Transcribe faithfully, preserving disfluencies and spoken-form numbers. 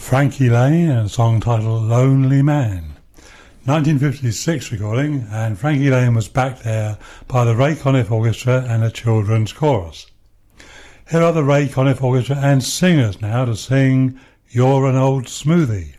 Frankie Laine and a song titled Lonely Man. nineteen fifty-six recording, and Frankie Laine was backed there by the Ray Conniff Orchestra and a children's chorus. Here are the Ray Conniff Orchestra and singers now to sing You're an Old Smoothie.